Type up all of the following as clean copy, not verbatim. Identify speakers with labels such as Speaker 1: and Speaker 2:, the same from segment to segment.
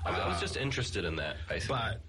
Speaker 1: I was just interested in that, basically.
Speaker 2: But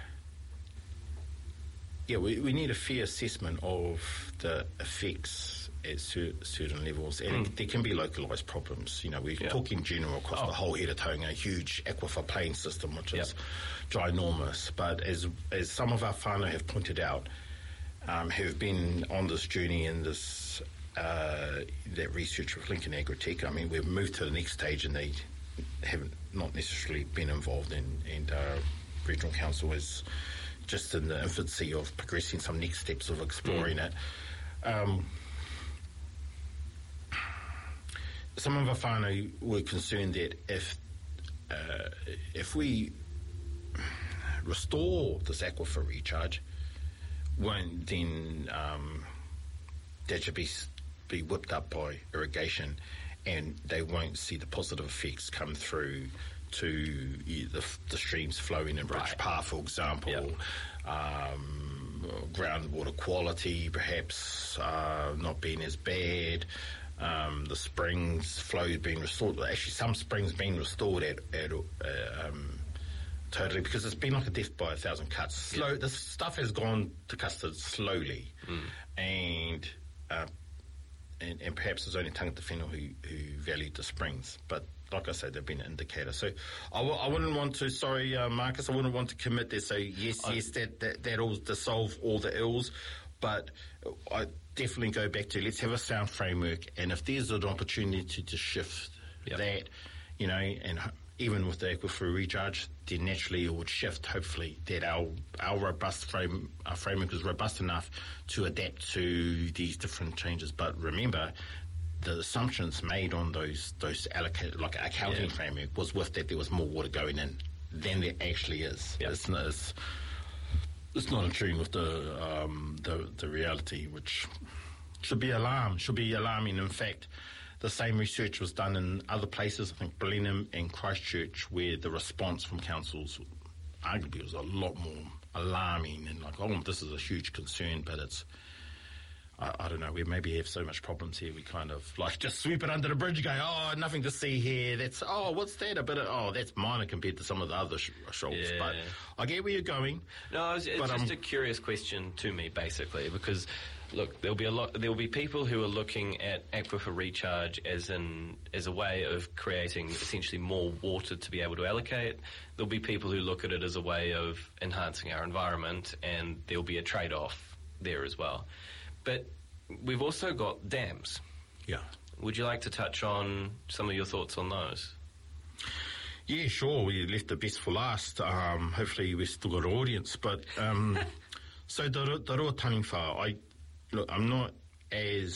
Speaker 2: yeah, we need a fair assessment of the effects at certain levels, and there can be localised problems. We talk in general across the whole Hira Taonga, a huge aquifer plain system, which is ginormous. But as some of our whānau have pointed out, have been on this journey in this that research with Lincoln Agritech. I mean, we've moved to the next stage, and they haven't not necessarily been involved in, and Regional Council is just in the infancy of progressing some next steps of exploring it. Some of our whānau were concerned that if we restore this aquifer recharge, won't then that should be whipped up by irrigation, and they won't see the positive effects come through to the streams flowing in Bridge Park, for example. Groundwater quality perhaps not being as bad. The springs flow being restored. Actually, some springs being restored at totally, because it's been like a death by 1,000 cuts. The stuff has gone to custard slowly, and perhaps there's only Tangata Whenua who valued the springs, but like I said, they've been an indicator. So I wouldn't want to, sorry, Marcus, I wouldn't want to commit there. So yes, that'll dissolve all the ills, but I definitely go back to, let's have a sound framework, and if there's an opportunity to shift that, and even with the aquifer recharge, then naturally it would shift, hopefully, that our robust framework is robust enough to adapt to these different changes. But remember, the assumptions made on those allocated, like accounting framework, was with that there was more water going in than there actually is. It's not in tune with the reality, which should be alarming. In fact, the same research was done in other places, I think Blenheim and Christchurch, where the response from councils arguably was a lot more alarming and like, this is a huge concern, but it's, I don't know, we maybe have so much problems here, we kind of like just sweep it under the bridge, go, nothing to see here, that's, what's that, a bit of, that's minor compared to some of the other shoals, but I get where you're going.
Speaker 1: No, it's just a curious question to me, basically, because look, there'll be people who are looking at aquifer recharge as a way of creating essentially more water to be able to allocate. There'll be people who look at it as a way of enhancing our environment, and there'll be a trade-off there as well. But we've also got dams.
Speaker 2: Yeah. Would
Speaker 1: you like to touch on some of your thoughts on those?
Speaker 2: Yeah, sure. We left the best for last. Hopefully we've still got an audience. But so the Roa Taniwha, I'm not as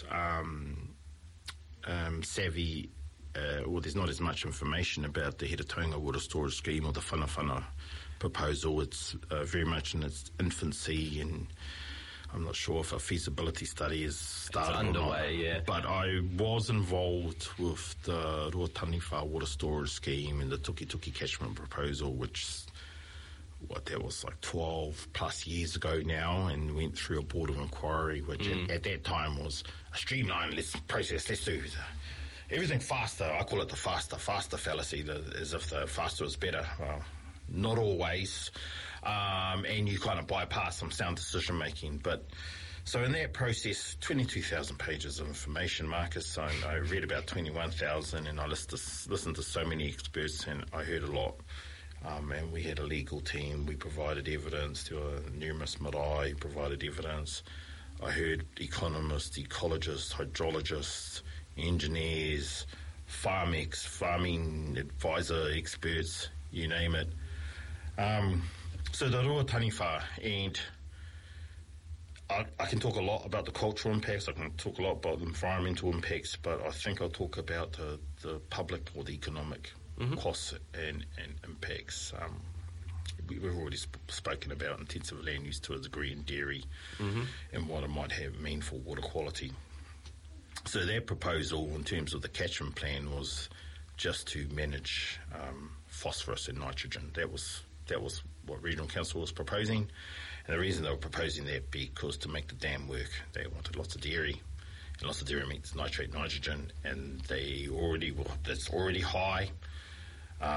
Speaker 2: savvy, or there's not as much information about the Hira Taonga water storage scheme or the Whanawhana proposal. It's very much in its infancy, and I'm not sure if a feasibility study is started
Speaker 1: underway,
Speaker 2: or not. But I was involved with the Roa Taniwha water storage scheme and the Tuki catchment proposal, which that was like 12 plus years ago now, and went through a board of inquiry, which at that time was a streamlined, let's do everything faster. I call it the faster fallacy, as if the faster is better. Well, not always, and you kind of bypass some sound decision making. But so in that process, 22,000 pages of information, Marcus. I read about 21,000, and I listened to so many experts, and I heard a lot. And we had a legal team. We provided evidence to numerous marae. Provided evidence. I heard economists, ecologists, hydrologists, engineers, farming advisor experts, you name it. So the Roa Taniwha, and I can talk a lot about the cultural impacts, I can talk a lot about the environmental impacts, but I think I'll talk about the public or the economic costs and impacts. We've already spoken about intensive land use to a degree in dairy and what it might mean for water quality. So their proposal in terms of the catchment plan was just to manage phosphorus and nitrogen. That was what Regional Council was proposing, and the reason they were proposing that because to make the dam work, they wanted lots of dairy, and lots of dairy means nitrate, nitrogen, and that's already high.